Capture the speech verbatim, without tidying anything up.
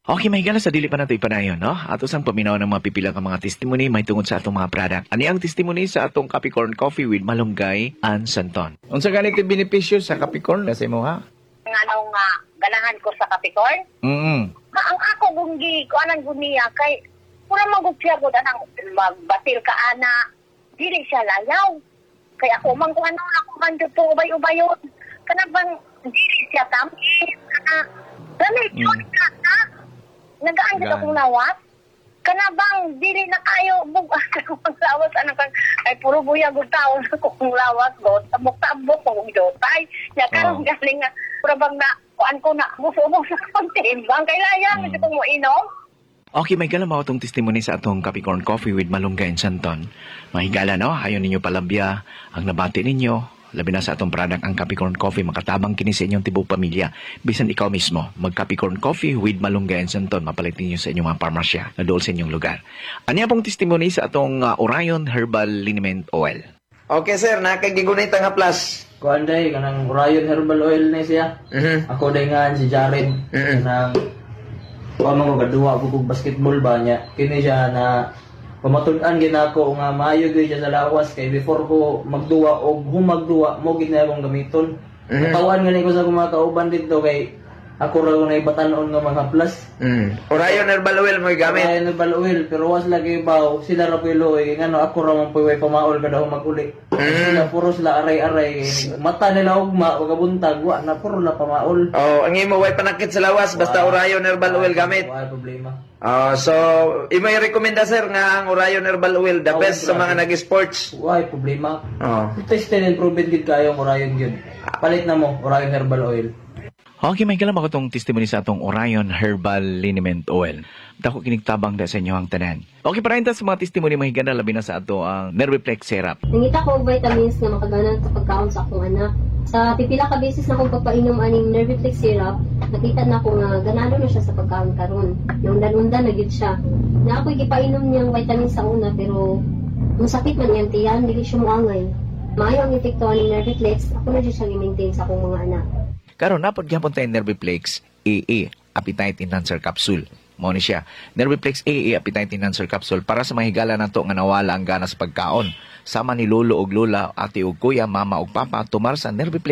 Okay, may gala sa dili pa nato ipanayon, no? Ato sang paminaw ng mga pipilang ka mga testimony may tungod sa atong mga product. Ani ang testimony sa atong Capricorn Coffee with Malunggay and Santon. Unsa ganito benepisyo sa Capricorn na sa imo ha? Nga nung nga ganahan ko sa Capricorn. Mm. Ma ang ako gunggi ko anang guniya kay pura magupya gud anang magbatil ka ana. Dili siya layaw. Kay ako man kung ano ako man jud to ubay-ubayon. Kana bang dili siya tamis kana dali jud Mm. ka na. Nagaan jud Gaan. akong lawas. Kana bang dili na kayo bugas akong lawas anang kang ay puro buya gud taon akong lawas gud tabok-tabok kung jotay. Ya karon Oo. galing nga pura bang na kuan ko na muso-muso sa pagtimbang kay layang Mm. mm. ko mo inom. Okay, may gala mao tong testimony sa atong Capricorn Coffee with Malunggay and Santon. Mahigala, no? Hayon ninyo palabya ang nabati ninyo. Labi na sa atong product ang Capricorn Coffee, makatabang kini sa inyong tibok pamilya. Bisan ikaw mismo, mag Capricorn Coffee with Malunggay and Santon, mapalit ninyo sa inyong mga parmasya na dool sa inyong lugar. Ano pong testimony sa atong uh, Orion Herbal Liniment Oil? Okay sir, nakagigunay nga plus. Kuan day kanang Orion Herbal Oil na siya. Mhm. Ako day nga si Jared Mm-mm. nang kuan mo gaduwa ko kog basketball ba niya. Kini siya na pamatud-an gid ako nga maayo gyud siya sa lawas kay before ko magduwa og humagduwa mo gid na akong gamiton. Mhm. Natawan gani ko sa akong mga kauban dito kay ako ra na ibatan-on nga mga plus. Mm. Orion Herbal Oil mo gamit. Orion Herbal Oil pero was lagi baw sila ra piloy ngano ako ra man puy pamaol kada humag-uli. Sila puro sila aray-aray mata nila ugma ug buntag wa na puro la pamaol. Oh, ang imo way panakit sa lawas basta Orion Herbal Oil gamit. Wala problema. Ah, so imo i-rekomenda sir nga ang Orion Herbal Oil the Oh, best sa grabe. mga nag-sports. Wala problema. Oh. Test and improvement gid kayo ang Orion yun. Palit na mo Orion Herbal Oil. Okay, may gala mao tong testimony sa atong Orion Herbal Liniment Oil. Dako kinigtabang da sa inyo ang tanan. Okay, para sa mga testimony mahigala labi na sa ato ang Nerviplex Syrup. Nangita ko og vitamins nga makaganan sa pagkaon sa akong anak. Sa pipila ka beses na akong pagpainom aning Nerviplex syrup, nakita na ko nga ganado na siya sa pagkaon karon. Naundan-undan na gyud siya. Na ako gipainom niyang vitamins sa una pero ang sakit man iyang tiyan, dili siya moangay. Maayo ang epekto aning Nerviplex, ako na gyud siya i-maintain sa akong mga anak. Karon napod gyapon tay Nerviplex A A Appetite Enhancer Capsule. Mao ni siya. Nerviplex A A Appetite Enhancer Capsule para sa mahigala nato nga nawala ang gana sa pagkaon. Sama ni lolo og lola, ate og kuya, mama og papa tumar sa Nerviplex